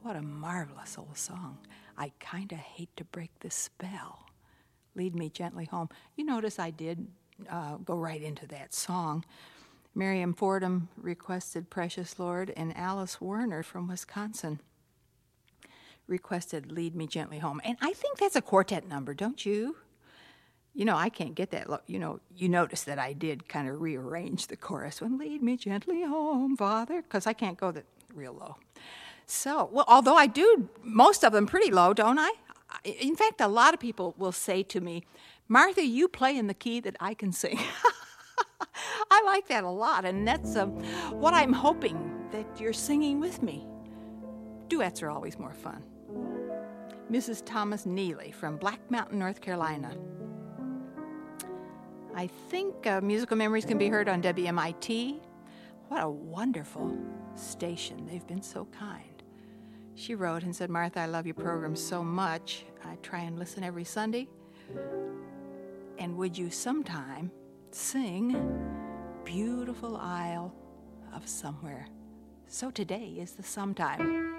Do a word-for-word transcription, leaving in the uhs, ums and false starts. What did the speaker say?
What a marvelous old song. I kind of hate to break the spell. Lead me gently home. You notice I did uh, go right into that song. Miriam Fordham requested Precious Lord, and Alice Werner from Wisconsin requested Lead Me Gently Home. And I think that's a quartet number, don't you? You know, I can't get that. Lo- you know, you notice that I did kind of rearrange the chorus when Lead Me Gently Home, Father, because I can't go that real low. So, well, although I do most of them pretty low, don't I? In fact, a lot of people will say to me, Martha, you play in the key that I can sing. I like that a lot, and that's uh, what I'm hoping that you're singing with me. Duets are always more fun. Missus Thomas Neely from Black Mountain, North Carolina. I think uh, Musical Memories can be heard on W M I T. What a wonderful station. They've been so kind. She wrote and said, Martha, I love your program so much. I try and listen every Sunday. And would you sometime sing Beautiful Isle of Somewhere? So today is the sometime.